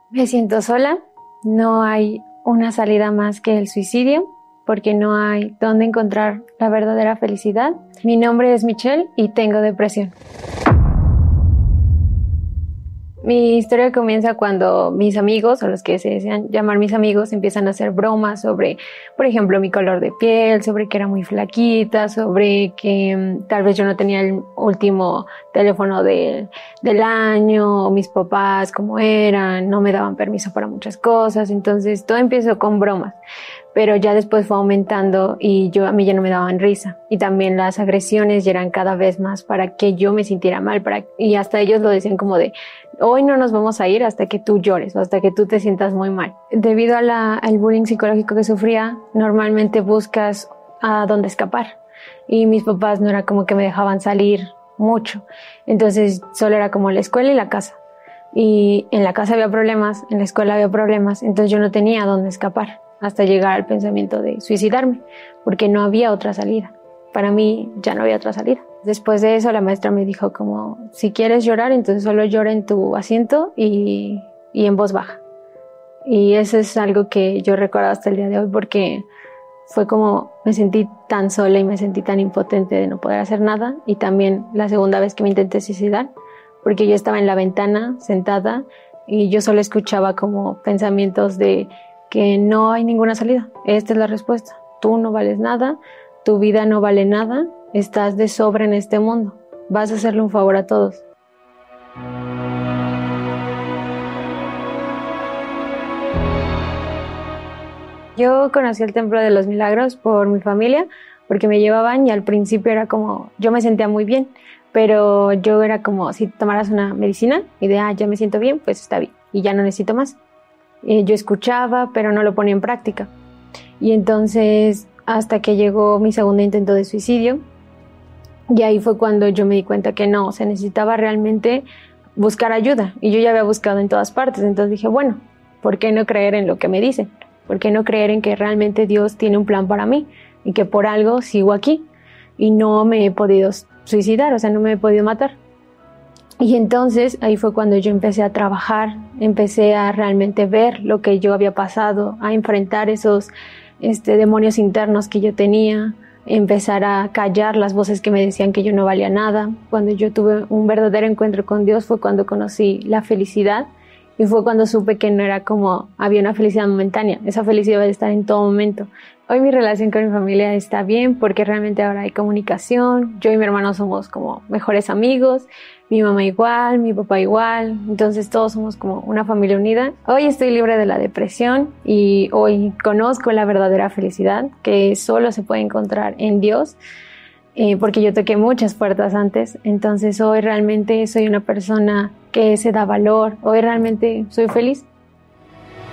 Me siento sola, no hay una salida más que el suicidio, porque no hay dónde encontrar la verdadera felicidad. Mi nombre es Michelle y tengo depresión. Mi historia comienza cuando mis amigos, o los que se desean llamar mis amigos, empiezan a hacer bromas sobre, por ejemplo, mi color de piel, sobre que era muy flaquita, sobre que tal vez yo no tenía el último teléfono del año, o mis papás como eran, no me daban permiso para muchas cosas. Entonces todo empezó con bromas, pero ya después fue aumentando y a mí ya no me daban risa. Y también las agresiones ya eran cada vez más para que yo me sintiera mal, y hasta ellos lo decían como de, hoy no nos vamos a ir hasta que tú llores o hasta que tú te sientas muy mal. Debido al bullying psicológico que sufría, normalmente buscas a dónde escapar. Y mis papás no era como que me dejaban salir mucho. Entonces solo era como la escuela y la casa. Y en la casa había problemas, en la escuela había problemas, entonces yo no tenía a dónde escapar hasta llegar al pensamiento de suicidarme, porque no había otra salida. Para mí ya no había otra salida. Después de eso la maestra me dijo como, si quieres llorar, entonces solo llora en tu asiento y en voz baja. Y eso es algo que yo recuerdo hasta el día de hoy, porque fue como me sentí tan sola y me sentí tan impotente de no poder hacer nada. Y también la segunda vez que me intenté suicidar, porque yo estaba en la ventana sentada y yo solo escuchaba como pensamientos de que no hay ninguna salida. Esta es la respuesta. Tú no vales nada, tu vida no vale nada, estás de sobra en este mundo. Vas a hacerle un favor a todos. Yo conocí el Templo de los Milagros por mi familia, porque me llevaban y al principio era como, yo me sentía muy bien, pero yo era como, si tomaras una medicina y ya me siento bien, pues está bien y ya no necesito más. Yo escuchaba, pero no lo ponía en práctica. Y entonces, hasta que llegó mi segundo intento de suicidio, y ahí fue cuando yo me di cuenta que no, se necesitaba realmente buscar ayuda. Y yo ya había buscado en todas partes, entonces dije, bueno, ¿por qué no creer en lo que me dicen? ¿Por qué no creer en que realmente Dios tiene un plan para mí? Y que por algo sigo aquí y no me he podido suicidar, o sea, no me he podido matar. Y entonces ahí fue cuando yo empecé a trabajar, empecé a realmente ver lo que yo había pasado, a enfrentar esos demonios internos que yo tenía, empezar a callar las voces que me decían que yo no valía nada. Cuando yo tuve un verdadero encuentro con Dios fue cuando conocí la felicidad y fue cuando supe que no era como había una felicidad momentánea, esa felicidad de estar en todo momento. Hoy mi relación con mi familia está bien porque realmente ahora hay comunicación, yo y mi hermano somos como mejores amigos, mi mamá igual, mi papá igual, entonces todos somos como una familia unida. Hoy estoy libre de la depresión y hoy conozco la verdadera felicidad que solo se puede encontrar en Dios, porque yo toqué muchas puertas antes, entonces hoy realmente soy una persona que se da valor, hoy realmente soy feliz.